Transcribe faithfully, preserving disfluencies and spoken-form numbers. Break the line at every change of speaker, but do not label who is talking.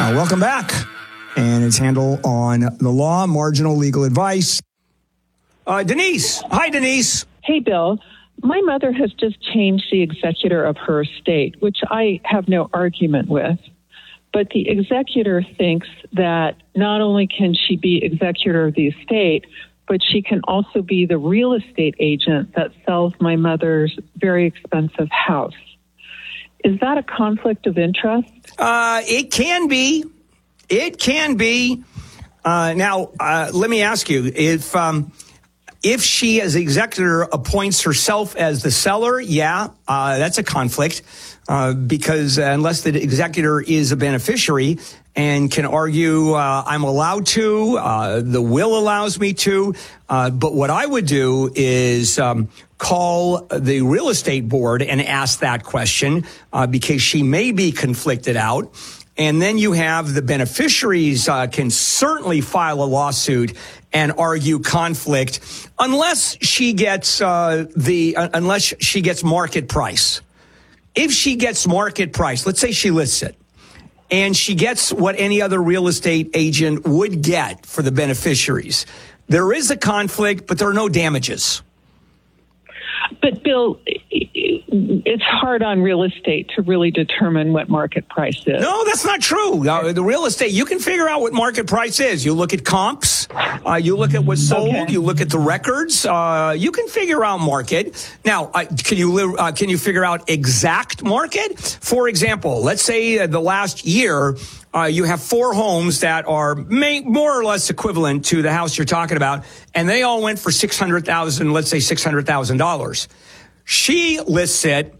Uh, welcome back. And it's Handel on the law, marginal legal advice. Uh, Denise. Hi, Denise.
Hey, Bill. My mother has just changed the executor of her estate, which I have no argument with. But the executor thinks that not only can she be executor of the estate, but she can also be the real estate agent that sells my mother's very expensive house. Is that a conflict of interest?
Uh, it can be. It can be. Uh, now, uh, let me ask you, if um, if she as executor appoints herself as the seller, yeah, uh, that's a conflict. Uh, because unless the executor is a beneficiary and can argue, uh, I'm allowed to, uh, the will allows me to. Uh, but what I would do is um, call the real estate board and ask that question uh, because she may be conflicted out. And then you have the beneficiaries uh, can certainly file a lawsuit and argue conflict unless she gets uh, the uh, unless she gets market price. If she gets market price, let's say she lists it, and she gets what any other real estate agent would get for the beneficiaries, there is a conflict, but there are no damages.
But, Bill, it's hard on real estate to really determine what market price is.
No, that's not true. Uh, the real estate, you can figure out what market price is. You look at comps. Uh, you look at what's sold.
Okay.
You look at the records. Uh, you can figure out market. Now, uh, can you uh, can you figure out exact market? For example, let's say uh, the last year, uh, you have four homes that are may, more or less equivalent to the house you're talking about, and they all went for six hundred thousand dollars, let's say six hundred thousand dollars. She lists it